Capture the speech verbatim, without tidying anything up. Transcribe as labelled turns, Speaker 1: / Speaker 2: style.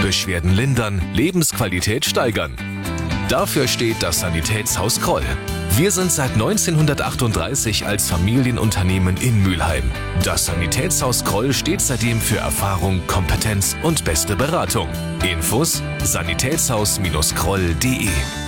Speaker 1: Beschwerden lindern, Lebensqualität steigern. Dafür steht das Sanitätshaus Kroll. Wir sind seit neunzehnhundertachtunddreißig als Familienunternehmen in Mülheim. Das Sanitätshaus Kroll steht seitdem für Erfahrung, Kompetenz und beste Beratung. Infos: sanitätshaus Bindestrich kroll punkt de